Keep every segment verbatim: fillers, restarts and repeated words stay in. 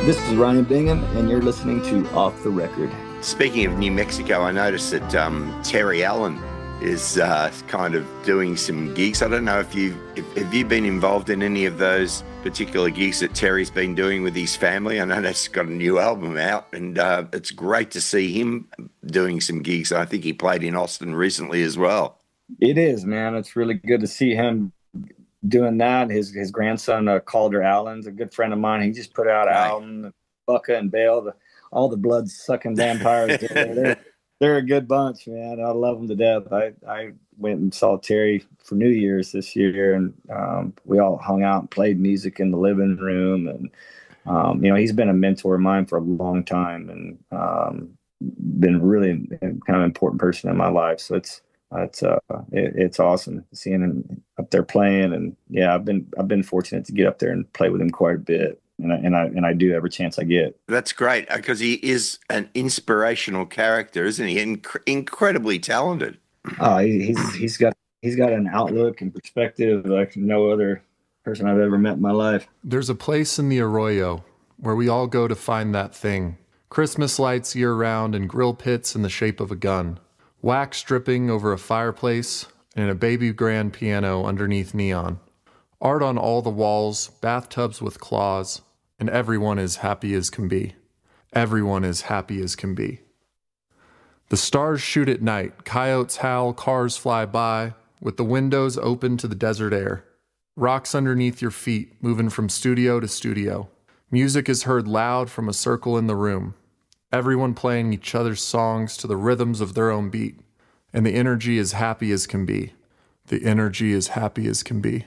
This is Ryan Bingham, and you're listening to Off the Record. Speaking of New Mexico, I noticed that um, Terry Allen is uh, kind of doing some gigs. I don't know if you if, have you been involved in any of those particular gigs that Terry's been doing with his family. I know that's got a new album out, and uh, it's great to see him doing some gigs. I think he played in Austin recently as well. It is, man. It's really good to see him doing that. His his grandson, uh, Calder Allen's a good friend of mine. He just put out an Right. album, Bucka and Bale, the, all the blood-sucking vampires. they're, they're a good bunch, man. I love them to death. I, I went and saw Terry for New Year's this year, and um, we all hung out and played music in the living room. And, um, you know, he's been a mentor of mine for a long time, and um, been really kind of an important person in my life. So it's it's uh, it, it's awesome seeing him up there playing. And yeah, I've been I've been fortunate to get up there and play with him quite a bit. And I, and I and I do every chance I get. That's great, because he is an inspirational character, isn't he? Inc- incredibly talented. Oh, he, he's he's got he's got an outlook and perspective like no other person I've ever met in my life. There's a place in the Arroyo where we all go to find that thing. Christmas lights year-round and grill pits in the shape of a gun. Wax dripping over a fireplace and a baby grand piano underneath neon. Art on all the walls, bathtubs with claws, and everyone is happy as can be. Everyone is happy as can be. The stars shoot at night, coyotes howl, cars fly by, with the windows open to the desert air. Rocks underneath your feet, moving from studio to studio. Music is heard loud from a circle in the room. Everyone playing each other's songs to the rhythms of their own beat. And the energy is happy as can be. The energy is happy as can be.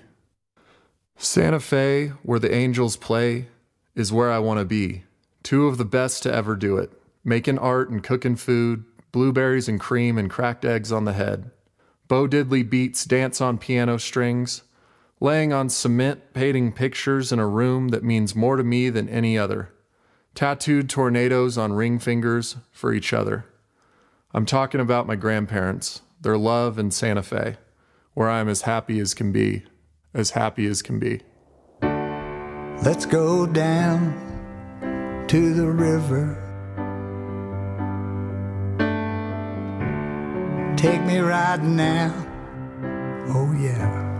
Santa Fe, where the angels play, is where I want to be. Two of the best to ever do it. Making art and cooking food, blueberries and cream and cracked eggs on the head. Bo Diddley beats dance on piano strings. Laying on cement, painting pictures in a room that means more to me than any other. Tattooed tornadoes on ring fingers for each other. I'm talking about my grandparents, their love in Santa Fe, where I'm as happy as can be, as happy as can be. Let's go down to the river. Take me riding now. Oh yeah.